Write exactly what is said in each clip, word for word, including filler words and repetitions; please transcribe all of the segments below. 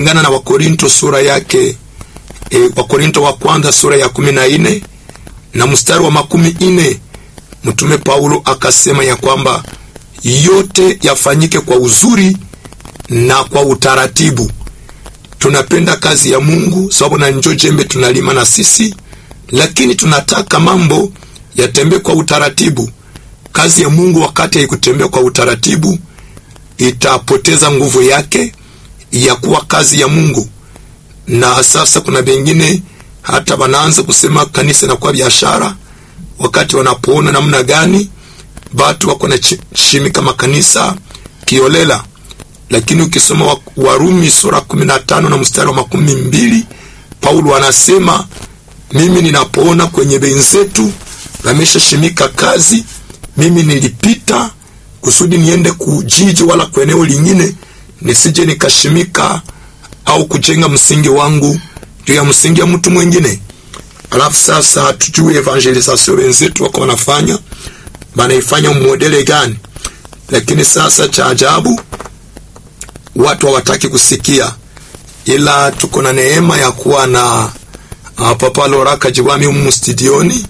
kulingana na Wakorinto sura yake e, Wakorinto wa kwanza sura ya kumi na nne na mstari wa makumi nne, mtume Paulo akasema ya kwamba yote yafanyike kwa uzuri na kwa utaratibu. Tunapenda kazi ya Mungu sababu na njoo jembe tunalima na sisi, lakini tunataka mambo yatembee kwa utaratibu. Kazi ya Mungu wakati haikutembea kwa utaratibu itapoteza nguvu yake ya kuwa kazi ya Mungu. Na sasa kuna wengine hata wanaanza kusema kanisa na kwa biashara, wakati wanapoona namna gani watu wako na chimi kama kanisa kiolela. Lakini ukisoma Warumi sura kumi na tano na mstari wa makumi mbili, Paulo anasema mimi ninapoona kwenye benzetu wamesha shimika kazi, mimi nilipita kusudi niende kujiji wala kwa eneo lingine, nisije nikashimika au kujenga msingi wangu juu ya msingi ya mtu mwingine. Alafu sasa hatujui evangelisation wenzetu wako wanafanya wanaifanya modele gani, lakini sasa cha ajabu watu hawataki kusikia. Ila tuko na neema ya kuwa na uh, Papa Laurent Kajiwami humu studioni.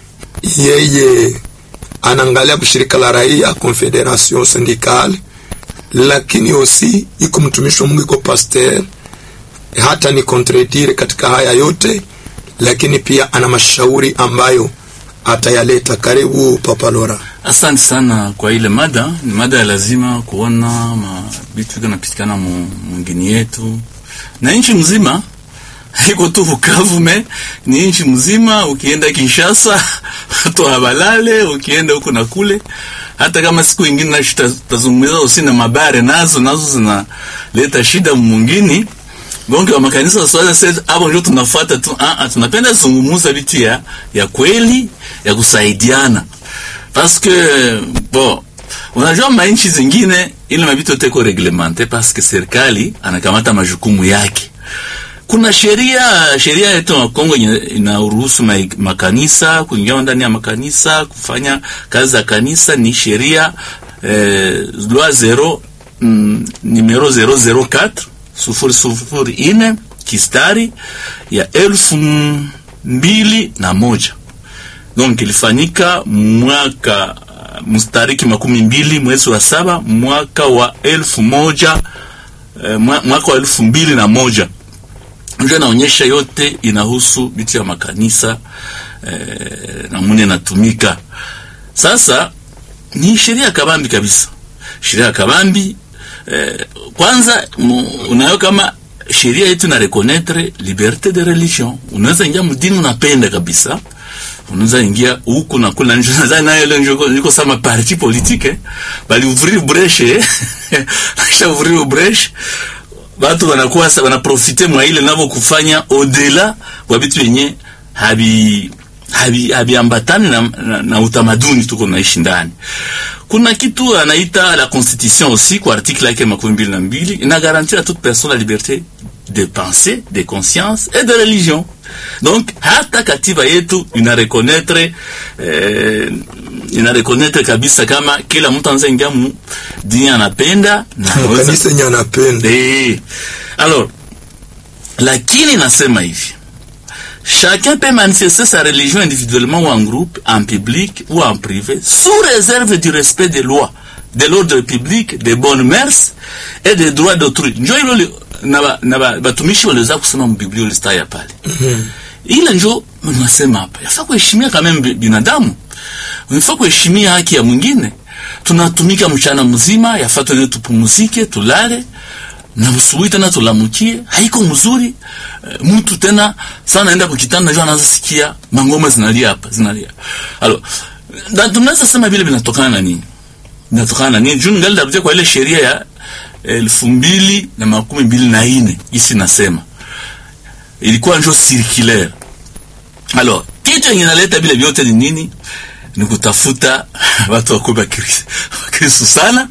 Yeye anaangalia kushirika la raia Confederation Syndicale, lakini osi iko mtumishi wa Mungu, iko pasteur, hata ni contredire katika haya yote, lakini pia ana mashauri ambayo atayaleta. Karibu Papa Laurent. Asante sana kwa ile mada. Ni mada ya lazima kuona vitu vinapitikana mwingine yetu na nchi mzima. Haiko tu Bukavu me, ni nchi mzima. Ukienda Kinshasa watu habalale, ukienda huko na kule. Hata kama siku nyingine na tutazungumza usina mabare nazo nazo zinaleta shida mwingine. Bonge wa makanisa swala sasa hapo ndio tunafuata tu. Ah ah, tunapenda zungumza vitu ya ya kweli ya kusaidiana. Parce que bon, unajua manchi zingine ile mabito teko reglementé parce que serikali anakamata majukumu yake. Kuna sheria, sheria yetu ya Kongo inaruhusu makanisa kuingia ndani ya makanisa kufanya kazi za kanisa. Ni sheria eh, loi zero mm, numero zero zero quatre sufuri sufuri ine kistari ya elfu mbili na moja. Donc ilifanyika mwaka mustariki makumi mbili mwezi wa saba mwaka wa elfu moja eh, mwaka wa elfu mbili na moja. Ndio naonyesha yote inahusu vitu ya makanisa eh, na mune natumika. Sasa ni sheria kabambi kabisa. Sheria kabambi eh, kwanza unayo kama sheria yetu na reconnaître liberté de religion. Unaweza ingia mdini unapenda kabisa. Unaweza ingia huku na kula nje. Na ile ndio niko sama parti politique bali ouvrir brèche. Acha ouvrir brèche. Watu wanakuwa wanaprofite mwa ile navo kufanya odela kwa vitu yenye habi habi habiambatani na, na, na utamaduni tuko naishi ndani. Kuna kitu anaita la constitution aussi kwa article yake makumi mbili na mbili ina garantir à toute personne la liberté de pensée, de conscience et de religion. Donc hata katiba yetu ina reconnaître eh, ina reconnaître kabisa kama kila mtu anaweza ingia dini anapenda na kanisa yenye anapenda. Eh. Alors lakini nasema hivi, chacun peut manifester sa religion individuellement ou en groupe, en public ou en privé, sous réserve du respect des lois, de l'ordre public, des bonnes mœurs et des droits d'autrui. Njoo hilo na na batumishi waliweza kusema mbiblia listaya pale. Mhm. Ile njoo nasema hapa. Yafaa kuheshimia kama binadamu. Unafaa kuheshimia haki ya mwingine. Tunatumika mchana mzima, yafaa tuende tupumzike, tulale. Na usubuhi tena tulamukie, haiko mzuri. E, mtu tena sana naenda kukitana najua anaanza sikia mangoma zinalia hapa, zinalia. Alors, na tunaweza sema vile vinatokana na nini? Vinatokana na nini? Juni ngali darudia kwa ile sheria ya elfu mbili na makumi mbili na nne isi nasema. Ilikuwa njo circulaire. Alors, kitu yenye inaleta vile vyote ni nini? Ni kutafuta watu wakubwa Kristo sana.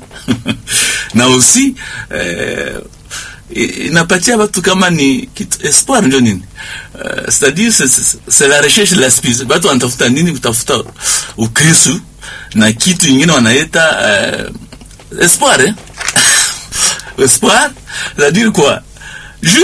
Na aussi eh, inapatia watu kama ni kitu espoir ndio nini, uh, c'est-à-dire c'est, c'est la recherche de l'esprit. Watu wanatafuta nini? Kutafuta ukristo na kitu kingine wanaita uh, espoir eh? Espoir c'est-à-dire quoi,